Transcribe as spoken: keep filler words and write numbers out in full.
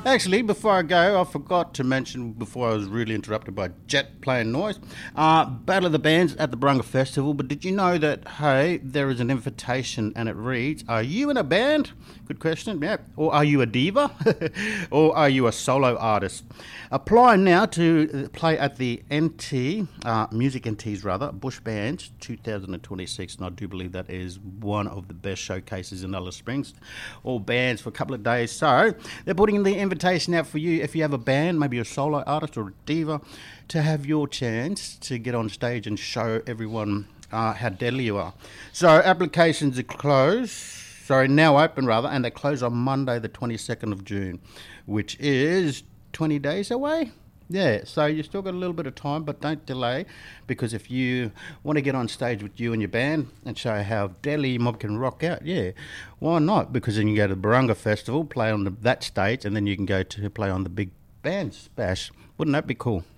Actually, before I go, I forgot to mention before I was really interrupted by jet plane noise. Uh, Battle of the Bands at the Barunga Festival. But did you know that, hey, there is an invitation and it reads, are you in a band? Good question, yeah. Or are you a diva? Or are you a solo artist? Apply now to play at the N T, uh, Music N T's rather, Bush Bands twenty twenty-six. And I do believe that is one of the best showcases in Alice Springs. All bands for a couple of days. So they're putting the invitation out for you if you have a band, maybe a solo artist or a diva, to have your chance to get on stage and show everyone uh, how deadly you are. So applications are closed, sorry, now open rather, and they close on Monday the twenty-second of June, which is twenty days away. Yeah, so you still got a little bit of time, but don't delay, because if you want to get on stage with you and your band and show how deadly mob can rock out, yeah, why not? Because then you go to the Barunga Festival, play on the, that stage, and then you can go to play on the big band bash. Wouldn't that be cool?